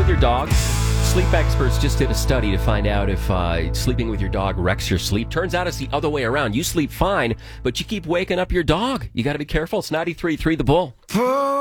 with your dog? Sleep experts just did a study to find out if sleeping with your dog wrecks your sleep. Turns out it's the other way around. You sleep fine, but you keep waking up your dog. You got to be careful. It's 93.3 The Bull.